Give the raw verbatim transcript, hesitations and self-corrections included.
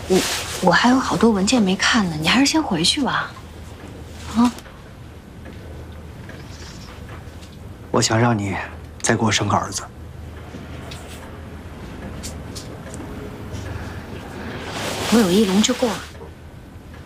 我我还有好多文件没看呢，你还是先回去吧。啊？ 我想让你再给我生个儿子。 我有一龙之过。